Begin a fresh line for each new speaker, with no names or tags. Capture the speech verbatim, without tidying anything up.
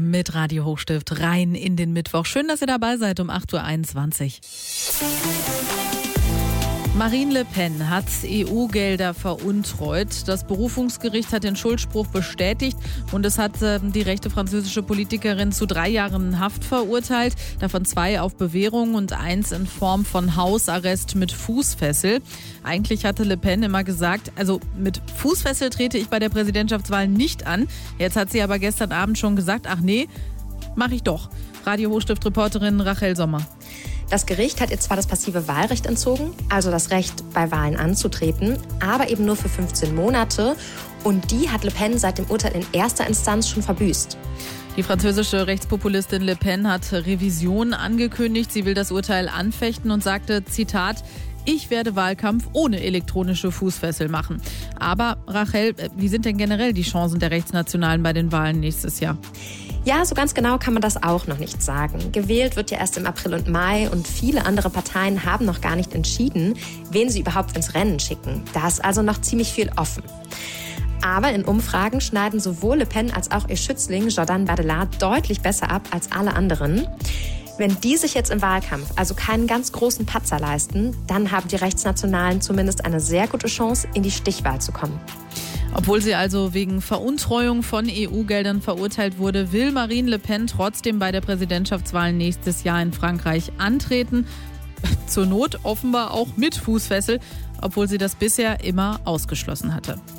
mit Radio Hochstift rein in den Mittwoch. Schön, dass ihr dabei seid um acht Uhr einundzwanzig. Marine Le Pen hat E U-Gelder veruntreut. Das Berufungsgericht hat den Schuldspruch bestätigt und es hat äh, die rechte französische Politikerin zu drei Jahren Haft verurteilt, davon zwei auf Bewährung und eins in Form von Hausarrest mit Fußfessel. Eigentlich hatte Le Pen immer gesagt, also mit Fußfessel trete ich bei der Präsidentschaftswahl nicht an. Jetzt hat sie aber gestern Abend schon gesagt, ach nee, mache ich doch. Radio Hochstift-Reporterin Rachel Sommer.
Das Gericht hat ihr zwar das passive Wahlrecht entzogen, also das Recht, bei Wahlen anzutreten, aber eben nur für fünfzehn Monate. Und die hat Le Pen seit dem Urteil in erster Instanz schon verbüßt.
Die französische Rechtspopulistin Le Pen hat Revision angekündigt. Sie will das Urteil anfechten und sagte, Zitat, ich werde Wahlkampf ohne elektronische Fußfessel machen. Aber Rachel, wie sind denn generell die Chancen der Rechtsnationalen bei den Wahlen nächstes Jahr?
Ja, so ganz genau kann man das auch noch nicht sagen. Gewählt wird ja erst im April und Mai und viele andere Parteien haben noch gar nicht entschieden, wen sie überhaupt ins Rennen schicken. Da ist also noch ziemlich viel offen. Aber in Umfragen schneiden sowohl Le Pen als auch ihr Schützling Jordan Bardella deutlich besser ab als alle anderen. Wenn die sich jetzt im Wahlkampf also keinen ganz großen Patzer leisten, dann haben die Rechtsnationalen zumindest eine sehr gute Chance, in die Stichwahl zu kommen.
Obwohl sie also wegen Veruntreuung von E U-Geldern verurteilt wurde, will Marine Le Pen trotzdem bei der Präsidentschaftswahl nächstes Jahr in Frankreich antreten. Zur Not offenbar auch mit Fußfessel, obwohl sie das bisher immer ausgeschlossen hatte.